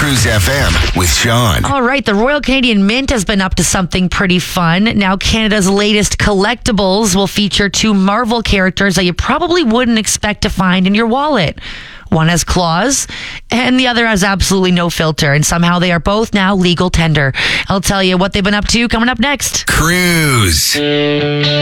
Cruise FM with Sean. All right, the Royal Canadian Mint has been up to something pretty fun. Now, Canada's latest collectibles will feature two Marvel characters that you probably wouldn't expect to find in your wallet. One has claws, and the other has absolutely no filter, and somehow they are both now legal tender. I'll tell you what they've been up to coming up next. Cruise.